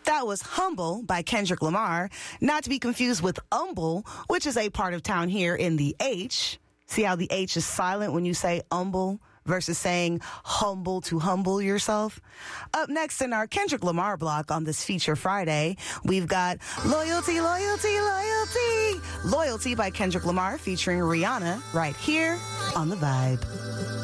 That was Humble by Kendrick Lamar, not to be confused with Humble, which is a part of town here in the H. See how the H is silent when you say humble versus saying humble to humble yourself? Up next in our Kendrick Lamar block on this Feature Friday, we've got Loyalty, Loyalty, Loyalty. Loyalty by Kendrick Lamar featuring Rihanna right here on The Vibe.